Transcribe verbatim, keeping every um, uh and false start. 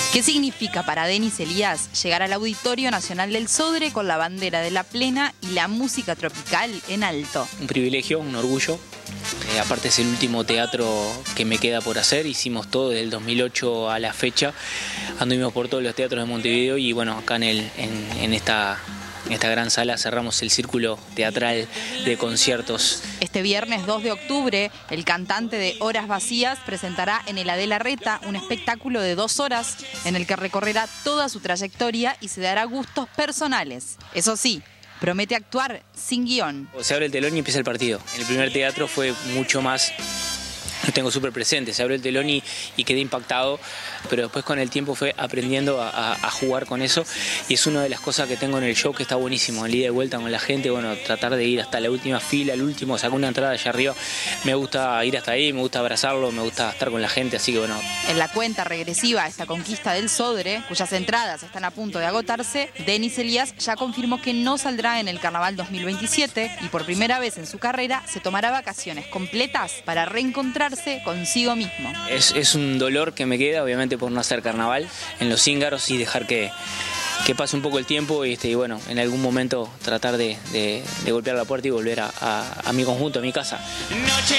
¿Qué significa para Denis Elías llegar al Auditorio Nacional del Sodre con la bandera de la plena y la música tropical en alto? Un privilegio, un orgullo. Eh, aparte es el último teatro que me queda por hacer. Hicimos todo desde el dos mil ocho a la fecha. Anduvimos por todos los teatros de Montevideo y bueno, acá en, el, en, en esta... En esta gran sala cerramos el círculo teatral de conciertos. Este viernes dos de octubre, el cantante de Horas Vacías presentará en el Adela Reta un espectáculo de dos horas en el que recorrerá toda su trayectoria y se dará gustos personales. Eso sí, promete actuar sin guión. Se abre el telón y empieza el partido. En el primer teatro fue mucho más... Lo tengo súper presente, se abrió el telón y, y quedé impactado, pero después con el tiempo fue aprendiendo a, a, a jugar con eso y es una de las cosas que tengo en el show que está buenísimo, el ida y vuelta con la gente, bueno, tratar de ir hasta la última fila, el último, sacar una entrada allá arriba, me gusta ir hasta ahí, me gusta abrazarlo, me gusta estar con la gente, así que bueno. En la cuenta regresiva a esta conquista del Sodre, cuyas entradas están a punto de agotarse, Denis Elías ya confirmó que no saldrá en el Carnaval dos mil veintisiete y por primera vez en su carrera se tomará vacaciones completas para reencontrarse consigo mismo. Es, es un dolor que me queda, obviamente, por no hacer carnaval en los Cíngaros y dejar que, que pase un poco el tiempo y, este, y bueno, en algún momento tratar de, de, de golpear la puerta y volver a, a, a mi conjunto, a mi casa. Noche